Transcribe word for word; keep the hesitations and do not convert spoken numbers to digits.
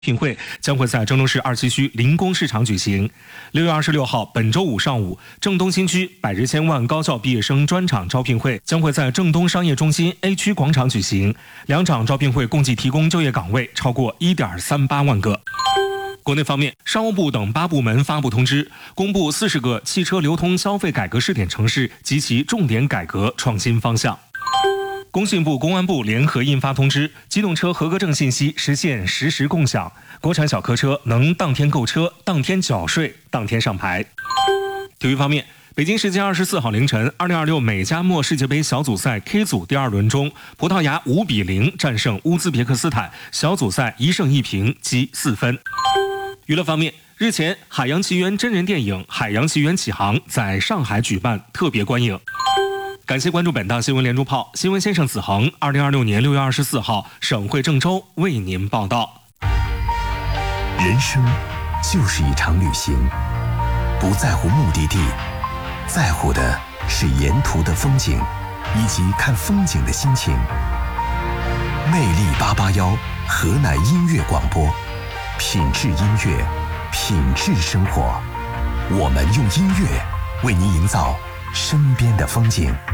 品会将会在郑州市二七区临工市场举行。六月二十六号，本周五上午，郑东新区百日千万高校毕业生专场招聘会将会在郑东商业中心 A 区广场举行。两场招聘会共计提供就业岗位超过 一点三八万个。国内方面，商务部等八部门发布通知，公布四十个汽车流通消费改革试点城市及其重点改革创新方向。工信部、公安部联合印发通知，机动车合格证信息实现实时共享，国产小客车能当天购车、当天缴税、当天上牌。体育方面，北京时间二十四号凌晨，二零二六美加墨世界杯小组赛 K 组第二轮中，葡萄牙五比零战胜乌兹别克斯坦，小组赛一胜一平，积四分。娱乐方面，日前《海洋奇缘》真人电影《海洋奇缘启航》在上海举办特别观影。感谢关注本档新闻连珠炮，新闻先生子恒，二零二六年六月二十四号，省会郑州为您报道。 人生就是一场旅行，不在乎目的地，在乎的是沿途的风景以及看风景的心情。魅力八八幺河南音乐广播，品质音乐，品质生活。我们用音乐为您营造身边的风景。